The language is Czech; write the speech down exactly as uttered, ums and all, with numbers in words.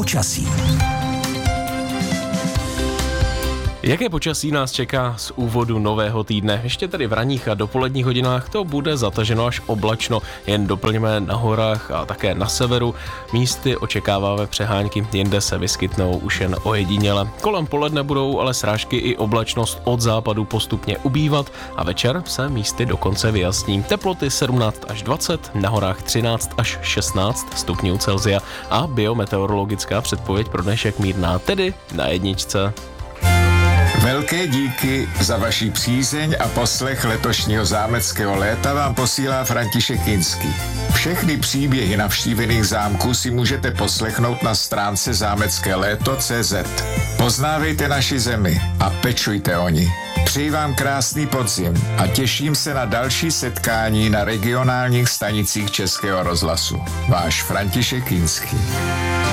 Počasí. Jaké počasí nás čeká z úvodu nového týdne? Ještě tedy v ranních a dopoledních hodinách to bude zataženo až oblačno, jen doplňme na horách a také na severu. Místy očekáváme přehánky, jinde se vyskytnou už jen ojediněle. Kolem poledne budou ale srážky i oblačnost od západu postupně ubývat a večer se místy dokonce vyjasní. Teploty sedmnáct až dvacet, na horách třináct až šestnáct stupňů Celsia a biometeorologická předpověď pro dnešek mírná, tedy na jedničce. Velké díky za vaši přízeň a poslech letošního zámeckého léta vám posílá František Kinský. Všechny příběhy navštívených zámků si můžete poslechnout na stránce zámecké léto tečka cé zet. Poznávejte naši zemi a pečujte o ní. Přeji vám krásný podzim a těším se na další setkání na regionálních stanicích Českého rozhlasu. Váš František Kinský.